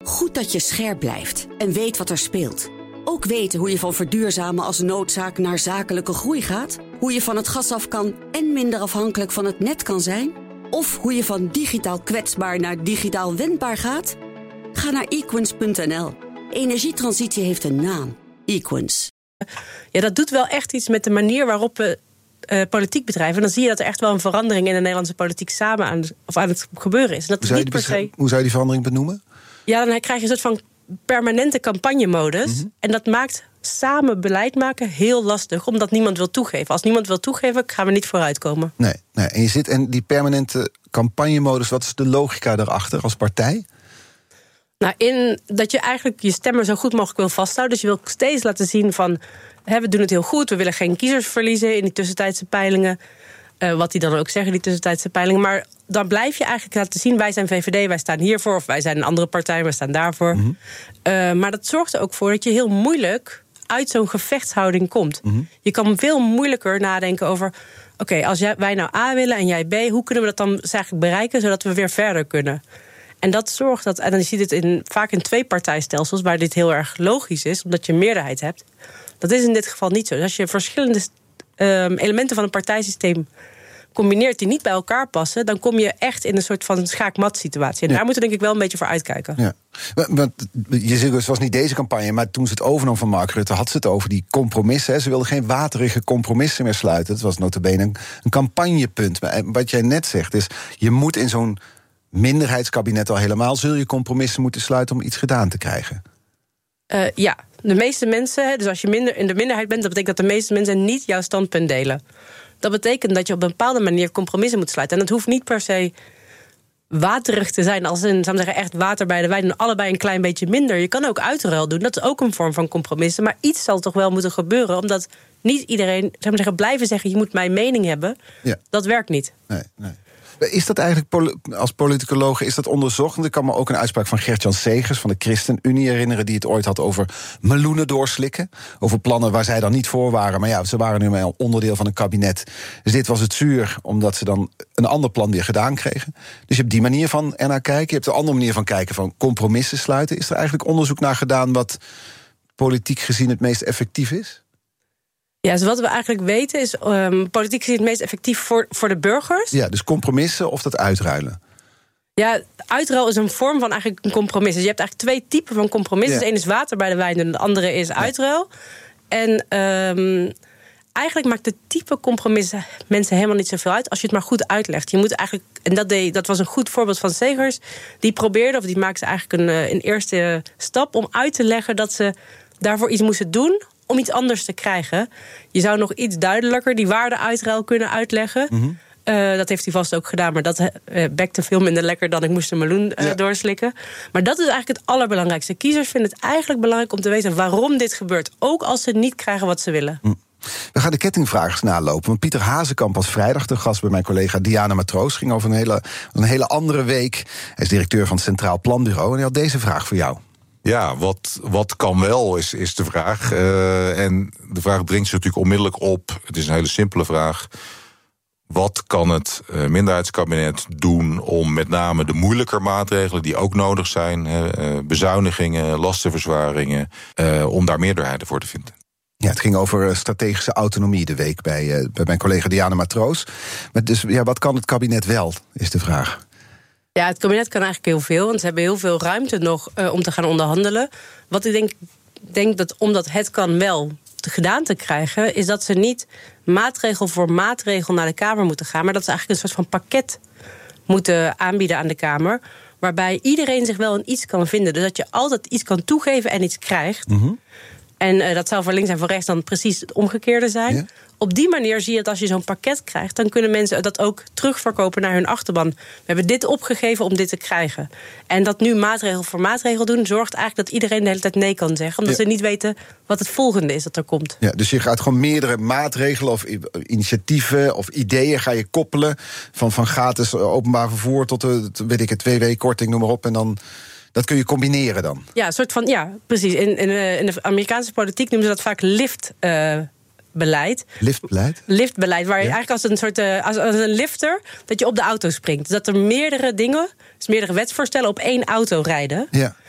Goed dat je scherp blijft en weet wat er speelt. Ook weten hoe je van verduurzamen als noodzaak naar zakelijke groei gaat. Hoe je van het gas af kan en minder afhankelijk van het net kan zijn. Of hoe je van digitaal kwetsbaar naar digitaal wendbaar gaat. Ga naar equins.nl. Energietransitie heeft een naam. Equins. Ja, dat doet wel echt iets met de manier waarop we politiek bedrijven. En dan zie je dat er echt wel een verandering in de Nederlandse politiek samen aan het gebeuren is. En dat hoe zou je die verandering benoemen? Ja, dan krijg je een soort van permanente campagnemodus. Mm-hmm. En dat maakt samen beleid maken heel lastig, omdat niemand wil toegeven. Als niemand wil toegeven, gaan we niet vooruitkomen. Nee. En die permanente campagnemodus, wat is de logica daarachter als partij? Nou, in dat je eigenlijk je stemmer zo goed mogelijk wil vasthouden. Dus je wil steeds laten zien van, we doen het heel goed, we willen geen kiezers verliezen in die tussentijdse peilingen. Wat die dan ook zeggen, die tussentijdse peilingen. Maar dan blijf je eigenlijk laten zien, wij zijn VVD, wij staan hiervoor. Of wij zijn een andere partij, wij staan daarvoor. Mm-hmm. Maar dat zorgt er ook voor dat je heel moeilijk uit zo'n gevechtshouding komt. Mm-hmm. Je kan veel moeilijker nadenken over, oké, als wij nou A willen en jij B, hoe kunnen we dat dan eigenlijk bereiken, zodat we weer verder kunnen? En dat zorgt dat, en dan zie je het vaak in twee-partijstelsels, waar dit heel erg logisch is, omdat je een meerderheid hebt. Dat is in dit geval niet zo. Dus als je verschillende elementen van een partijsysteem combineert die niet bij elkaar passen, dan kom je echt in een soort van schaakmat-situatie. En daar moeten we denk ik wel een beetje voor uitkijken. Ja. Je zegt, het was niet deze campagne, maar toen ze het overnam van Mark Rutte, had ze het over die compromissen. Hè. Ze wilden geen waterige compromissen meer sluiten. Het was nota bene een campagnepunt. Maar wat jij net zegt is, je moet in zo'n minderheidskabinet al helemaal, zul je compromissen moeten sluiten om iets gedaan te krijgen. Ja, de meeste mensen, dus als je in de minderheid bent, dat betekent dat de meeste mensen niet jouw standpunt delen. Dat betekent dat je op een bepaalde manier compromissen moet sluiten. En dat hoeft niet per se waterig te zijn, als in, zou ik zeggen, echt water bij de wijn, en allebei een klein beetje minder. Je kan ook uitruil doen, dat is ook een vorm van compromissen. Maar iets zal toch wel moeten gebeuren, omdat niet iedereen, blijven zeggen, je moet mijn mening hebben. Ja. Dat werkt niet. Nee. Is dat eigenlijk, als politicoloog, is dat onderzocht? Want ik kan me ook een uitspraak van Gert-Jan Segers van de ChristenUnie herinneren, die het ooit had over meloenen doorslikken. Over plannen waar zij dan niet voor waren. Maar ja, ze waren nu maar onderdeel van een kabinet. Dus dit was het zuur, omdat ze dan een ander plan weer gedaan kregen. Dus je hebt die manier van ernaar kijken. Je hebt de andere manier van kijken, van compromissen sluiten. Is er eigenlijk onderzoek naar gedaan wat politiek gezien het meest effectief is? Ja, dus wat we eigenlijk weten is, politiek gezien het meest effectief voor de burgers. Ja, dus compromissen of dat uitruilen? Ja, uitruil is een vorm van eigenlijk een compromis. Dus je hebt eigenlijk twee typen van compromissen. Ja. De ene is water bij de wijn en de andere is uitruil. En eigenlijk maakt het type compromis mensen helemaal niet zoveel uit als je het maar goed uitlegt. Je moet eigenlijk, en dat was een goed voorbeeld van Segers, die probeerde, of die maakte eigenlijk een eerste stap om uit te leggen dat ze daarvoor iets moesten doen om iets anders te krijgen. Je zou nog iets duidelijker die waardeuitruil kunnen uitleggen. Mm-hmm. Dat heeft hij vast ook gedaan, maar dat bekte veel minder lekker dan ik moest een meloen doorslikken. Maar dat is eigenlijk het allerbelangrijkste. Kiezers vinden het eigenlijk belangrijk om te weten waarom dit gebeurt, ook als ze niet krijgen wat ze willen. We gaan de kettingvragers nalopen. Want Pieter Hazekamp was vrijdag de gast bij mijn collega Diana Matroos. Ging over een hele andere week. Hij is directeur van het Centraal Planbureau en hij had deze vraag voor jou. Ja, wat kan wel, is de vraag. En de vraag dringt zich natuurlijk onmiddellijk op. Het is een hele simpele vraag. Wat kan het minderheidskabinet doen om met name de moeilijker maatregelen die ook nodig zijn, bezuinigingen, lastenverzwaringen, om daar meerderheden voor te vinden? Ja, het ging over strategische autonomie de week bij mijn collega Diana Matroos. Maar dus, ja, wat kan het kabinet wel, is de vraag. Ja, het kabinet kan eigenlijk heel veel, want ze hebben heel veel ruimte nog om te gaan onderhandelen. Wat ik denk dat omdat het kan wel gedaan te krijgen, is dat ze niet maatregel voor maatregel naar de Kamer moeten gaan, maar dat ze eigenlijk een soort van pakket moeten aanbieden aan de Kamer, waarbij iedereen zich wel in iets kan vinden. Dus dat je altijd iets kan toegeven en iets krijgt. Mm-hmm. En dat zou voor links en voor rechts dan precies het omgekeerde zijn. Ja. Op die manier zie je dat als je zo'n pakket krijgt, dan kunnen mensen dat ook terugverkopen naar hun achterban. We hebben dit opgegeven om dit te krijgen. En dat nu maatregel voor maatregel doen, zorgt eigenlijk dat iedereen de hele tijd nee kan zeggen. Omdat ze niet weten wat het volgende is dat er komt. Ja, dus je gaat gewoon meerdere maatregelen of initiatieven of ideeën ga je koppelen. Van gratis openbaar vervoer tot weet ik het, 2W-korting, noem maar op. En dan dat kun je combineren dan. Ja, een soort van, ja, precies. In de Amerikaanse politiek noemen ze dat vaak liftbeleid. Liftbeleid, waar je eigenlijk als een soort als een lifter, dat je op de auto springt. Dat er meerdere dingen, dus meerdere wetsvoorstellen op één auto rijden. Ja.